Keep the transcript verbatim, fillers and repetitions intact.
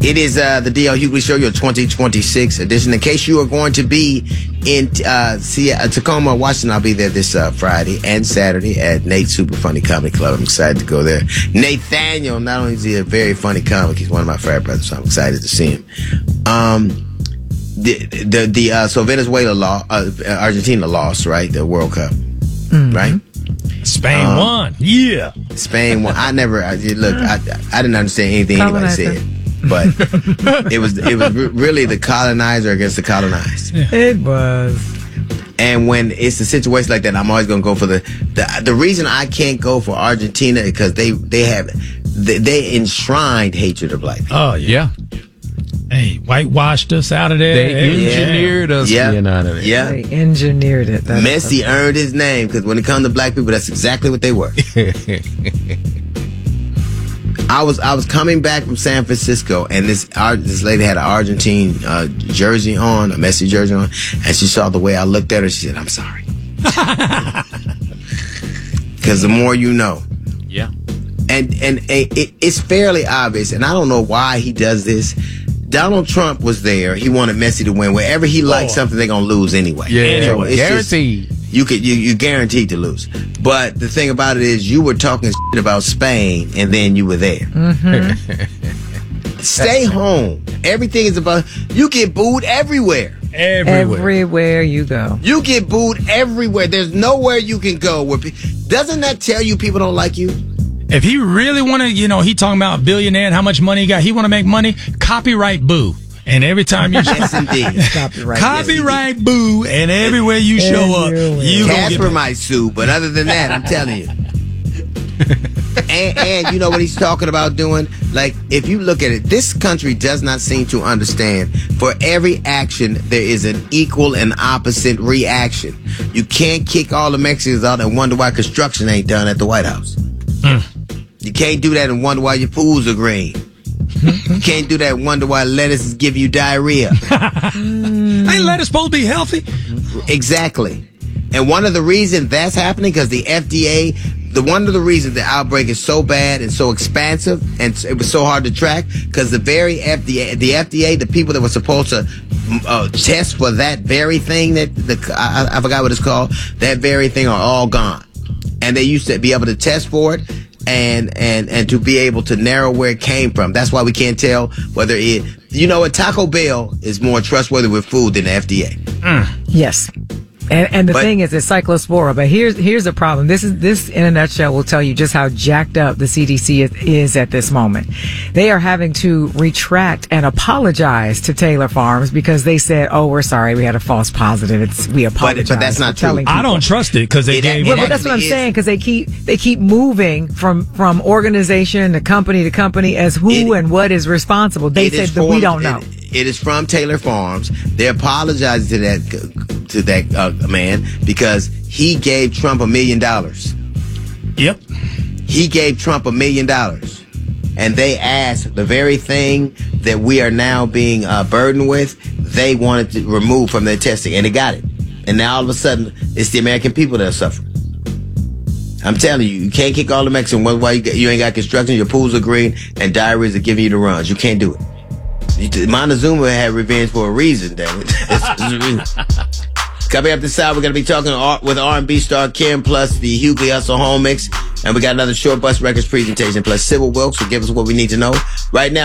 It is uh, the D L Hughley Show, your twenty twenty-six edition. In case you are going to be in uh, see, uh, Tacoma, Washington, I'll be there this uh, Friday and Saturday at Nate's Super Funny Comedy Club. I'm excited to go there. Nathaniel, not only is he a very funny comic, he's one of my frat brothers, so I'm excited to see him. Um, the the, the uh, so Venezuela lost, uh, Argentina lost, right? The World Cup, mm-hmm. right? Spain um, won. Yeah, Spain won. I never I, look. I, I didn't understand anything anybody said. But it was it was really the colonizer against the colonized. Yeah. It was. And when it's a situation like that, I'm always going to go for the, the the reason I can't go for Argentina is because they they have they, they enshrined hatred of black people. Oh yeah. Hey, whitewashed us out of there. They engineered yeah. us yeah. being out of there. Yeah. They engineered it. That's Messi okay. earned his name because when it comes to black people, that's exactly what they were. I was I was coming back from San Francisco, and this uh, this lady had an Argentine uh, jersey on, a Messi jersey on, and she saw the way I looked at her. She said, "I'm sorry," because the more you know. Yeah. And and, and it, it's fairly obvious, and I don't know why he does this. Donald Trump was there. He wanted Messi to win. Wherever he likes oh. something, they're gonna lose anyway. Yeah, so it's guaranteed. Just, you could you you guaranteed to lose. But the thing about it is, you were talking shit about Spain, and then you were there. Mm-hmm. Stay home. Everything is about. You get booed everywhere. Everywhere. Everywhere you go. You get booed everywhere. There's nowhere you can go where. Pe- Doesn't that tell you people don't like you? If he really want to, you know, he talking about a billionaire and how much money he got. He want to make money. Copyright boo. And every time you yes, indeed. Copyright, copyright yes, boo, and everywhere you show up, you Casper might sue, but other than that, I'm telling you. and, and you know what he's talking about doing? Like, if you look at it, this country does not seem to understand. For every action, there is an equal and opposite reaction. You can't kick all the Mexicans out and wonder why construction ain't done at the White House. Mm. You can't do that and wonder why your pools are green. You can't do that and wonder why lettuce give you diarrhea. Ain't lettuce supposed to be healthy? Exactly. And one of the reasons that's happening because the F D A, the one of the reasons the outbreak is so bad and so expansive and it was so hard to track because the very F D A, the F D A, the people that were supposed to uh, test for that very thing that the I, I forgot what it's called, that very thing are all gone. And they used to be able to test for it and, and, and to be able to narrow where it came from. That's why we can't tell whether it, you know what, Taco Bell is more trustworthy with food than the F D A. Mm. Yes. And, and the but, thing is, it's cyclospora. But here's here's the problem. This is this in a nutshell will tell you just how jacked up the C D C is, is at this moment. They are having to retract and apologize to Taylor Farms because they said, "Oh, we're sorry, we had a false positive. It's we apologize." But, but that's not true. I don't trust it because they it, gave. Well, but that's what I'm is. saying because they keep they keep moving from from organization to company to company as who it, and what is responsible. They said that we don't know. It, it is from Taylor Farms. They apologized to that to that uh, man because he gave Trump a million dollars. Yep. He gave Trump a million dollars. And they asked the very thing that we are now being uh, burdened with, they wanted to remove from their testing. And they got it. And now all of a sudden, it's the American people that are suffering. I'm telling you, you can't kick all the Mexicans. Why you, you ain't got construction, your pools are green, and diarrheas are giving you the runs. You can't do it. You, Montezuma had revenge for a reason, damn it. There's a reason. Coming up this side, we're going to be talking with R and B star Kim, plus the Hughley Hustle Home Mix. And we got another Short Bus Records presentation, plus Sybil Wilkes will give us what we need to know. Right now,